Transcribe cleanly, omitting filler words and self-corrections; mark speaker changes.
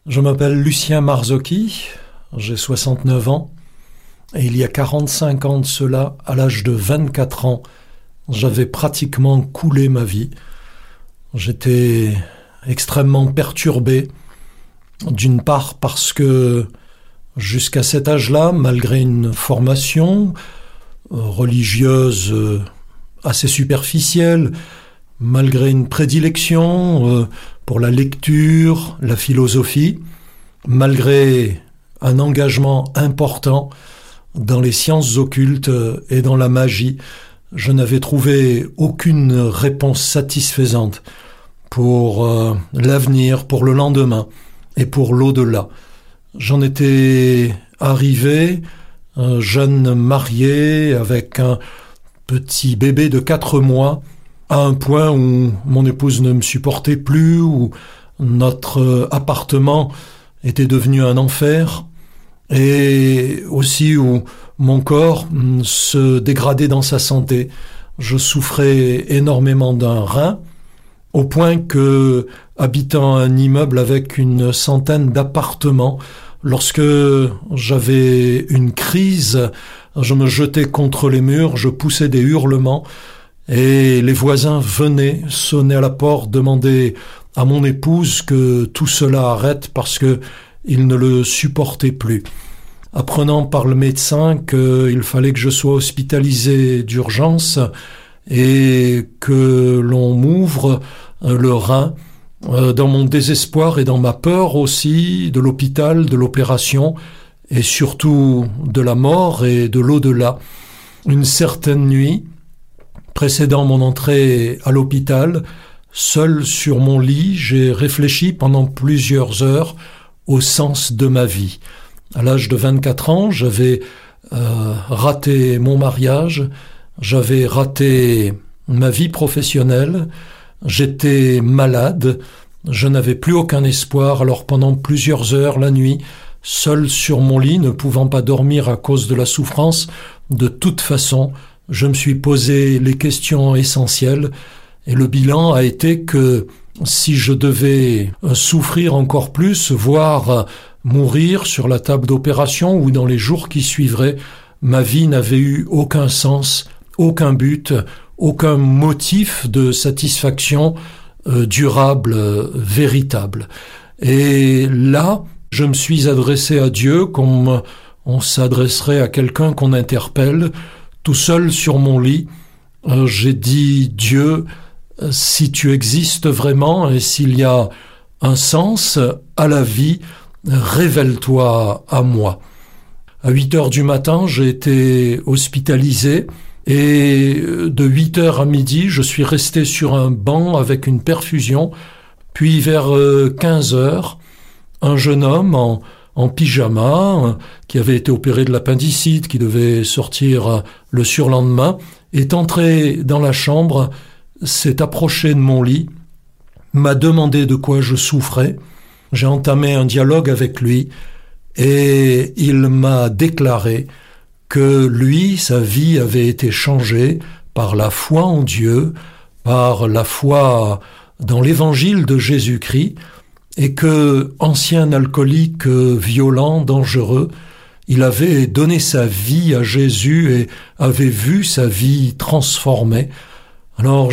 Speaker 1: Je m'appelle Lucien Marzocchi, j'ai 69 ans, et il y a 45 ans de cela, à l'âge de 24 ans, j'avais pratiquement coulé ma vie. J'étais extrêmement perturbé, d'une part parce que jusqu'à cet âge-là, malgré une formation religieuse assez superficielle, malgré une prédilection pour la lecture, la philosophie, malgré un engagement important dans les sciences occultes et dans la magie, je n'avais trouvé aucune réponse satisfaisante pour l'avenir, pour le lendemain et pour l'au-delà. J'en étais arrivé, jeune marié avec un petit bébé de 4 mois, à un point où mon épouse ne me supportait plus, où notre appartement était devenu un enfer, et aussi où mon corps se dégradait dans sa santé. Je souffrais énormément d'un rein, au point que, habitant un immeuble avec une centaine d'appartements, lorsque j'avais une crise, je me jetais contre les murs, je poussais des hurlements, et les voisins venaient, sonnaient à la porte, demandaient à mon épouse que tout cela arrête parce que ils ne le supportaient plus. Apprenant par le médecin qu'il fallait que je sois hospitalisé d'urgence et que l'on m'ouvre le rein, dans mon désespoir et dans ma peur aussi de l'hôpital, de l'opération et surtout de la mort et de l'au-delà, une certaine nuit, précédant mon entrée à l'hôpital, seul sur mon lit, j'ai réfléchi pendant plusieurs heures au sens de ma vie. À l'âge de 24 ans, j'avais raté mon mariage, j'avais raté ma vie professionnelle, j'étais malade, je n'avais plus aucun espoir, alors pendant plusieurs heures la nuit, seul sur mon lit, ne pouvant pas dormir à cause de la souffrance, de toute façon, je me suis posé les questions essentielles et le bilan a été que si je devais souffrir encore plus, voire mourir sur la table d'opération ou dans les jours qui suivraient, ma vie n'avait eu aucun sens, aucun but, aucun motif de satisfaction durable, véritable. Et là, je me suis adressé à Dieu comme on s'adresserait à quelqu'un qu'on interpelle. Tout seul sur mon lit, j'ai dit « Dieu, si tu existes vraiment et s'il y a un sens à la vie, révèle-toi à moi. » À 8 heures du matin, j'ai été hospitalisé et de 8 heures à midi, je suis resté sur un banc avec une perfusion. Puis vers 15 heures, un jeune homme en pyjama, qui avait été opéré de l'appendicite, qui devait sortir le surlendemain, est entré dans la chambre, s'est approché de mon lit, m'a demandé de quoi je souffrais. J'ai entamé un dialogue avec lui et il m'a déclaré que lui, sa vie avait été changée par la foi en Dieu, par la foi dans l'évangile de Jésus-Christ, et que, ancien alcoolique violent, dangereux, il avait donné sa vie à Jésus et avait vu sa vie transformée. Alors